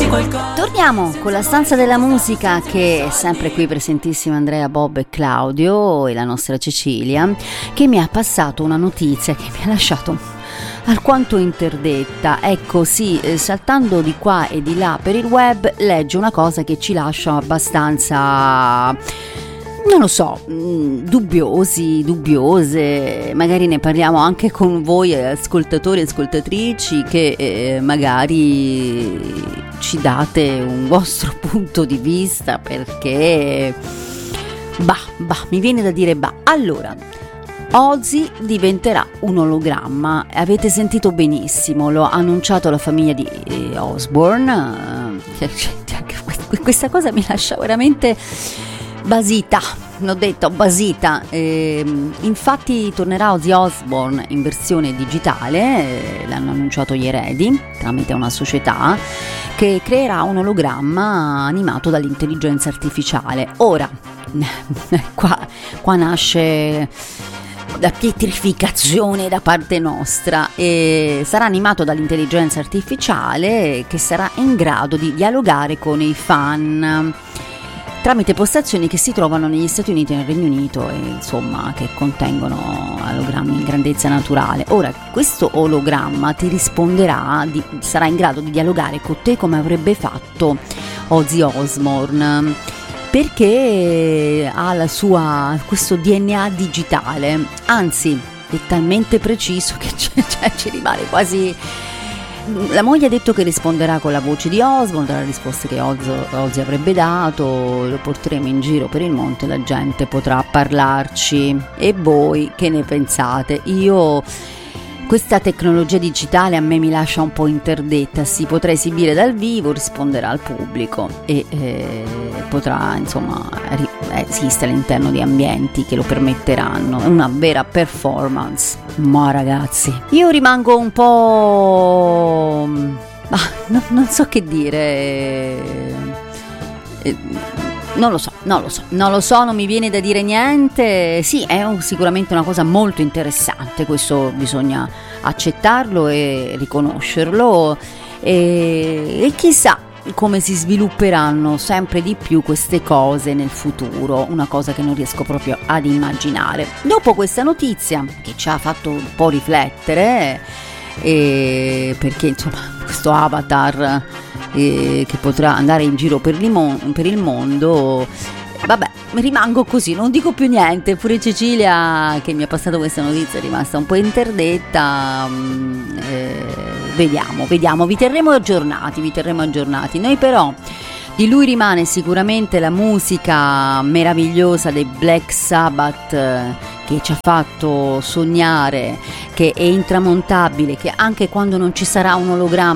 Torniamo con la stanza della musica, che è sempre qui presentissima Andrea, Bob e Claudio e la nostra Cecilia, che mi ha passato una notizia che mi ha lasciato alquanto interdetta. Ecco, sì, saltando di qua e di là per il web leggo una cosa che ci lascia abbastanza, non lo so, dubbiose. Magari ne parliamo anche con voi ascoltatori e ascoltatrici, che magari ci date un vostro punto di vista, perché mi viene da dire allora, Ozzy diventerà un ologramma. Avete sentito benissimo, l'ho annunciato la famiglia di Osbourne. Questa cosa mi lascia veramente basita, l'ho detto, basita. Infatti tornerà Ozzy Osbourne in versione digitale, l'hanno annunciato gli eredi tramite una società che creerà un ologramma animato dall'intelligenza artificiale. Ora qua nasce la pietrificazione da parte nostra. Sarà animato dall'intelligenza artificiale, che sarà in grado di dialogare con i fan tramite postazioni che si trovano negli Stati Uniti e nel Regno Unito, e insomma che contengono ologrammi in grandezza naturale. Ora, questo ologramma ti risponderà, sarà in grado di dialogare con te come avrebbe fatto Ozzy Osbourne, perché ha questo DNA digitale, anzi è talmente preciso che ci rimane quasi. La moglie ha detto che risponderà con la voce di Osbourne, dalle risposte che Ozzy avrebbe dato, lo porteremo in giro per il mondo e la gente potrà parlarci. E voi che ne pensate? Questa tecnologia digitale a me mi lascia un po' interdetta. Si potrà esibire dal vivo, risponderà al pubblico e potrà insomma esistere all'interno di ambienti che lo permetteranno. È una vera performance. Ma ragazzi, io rimango un po'... non so che dire. Non lo so, non mi viene da dire niente. Sì, è sicuramente una cosa molto interessante, questo bisogna accettarlo e riconoscerlo, e chissà come si svilupperanno sempre di più queste cose nel futuro, una cosa che non riesco proprio ad immaginare. Dopo questa notizia che ci ha fatto un po' riflettere, perché insomma questo avatar che potrà andare in giro per il mondo, vabbè, rimango così, non dico più niente. Pure Cecilia, che mi ha passato questa notizia, è rimasta un po' interdetta. Vediamo, vi terremo aggiornati. Noi però di lui rimane sicuramente la musica meravigliosa dei Black Sabbath, che ci ha fatto sognare, che è intramontabile, che anche quando non ci sarà un ologramma